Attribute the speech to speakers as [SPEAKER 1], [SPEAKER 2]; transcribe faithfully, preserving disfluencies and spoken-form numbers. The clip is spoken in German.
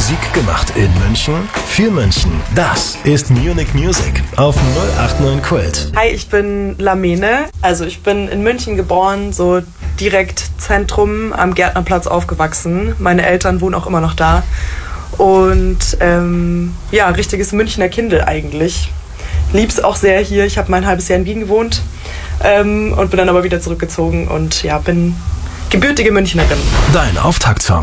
[SPEAKER 1] Musik gemacht in München, für München. Das ist Munich Music auf null acht neun Kult.
[SPEAKER 2] Hi, ich bin Lamene. Also ich bin in München geboren, so direkt Zentrum am Gärtnerplatz aufgewachsen. Meine Eltern wohnen auch immer noch da. Und ähm, ja, richtiges Münchner Kindl eigentlich. Lieb's auch sehr hier. Ich habe mal ein halbes Jahr in Wien gewohnt ähm, und bin dann aber wieder zurückgezogen und ja, bin gebürtige Münchnerin.
[SPEAKER 1] Dein Auftaktsong